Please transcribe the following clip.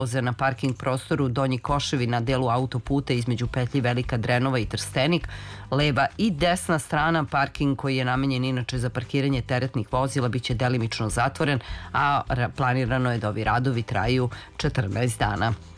voze na parking prostoru Donji Koševi na delu autoputa između petlji Velika Drenova i Trstenik. Leva i desna strana, parking koji je namenjen inače za parkiranje teretnih vozila, biće delimično zatvoren, a planirano je da ovi radovi traju 14 dana.